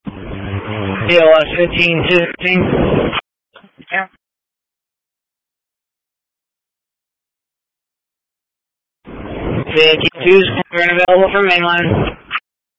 POS 1516. Yeah. 52's current available for mainline.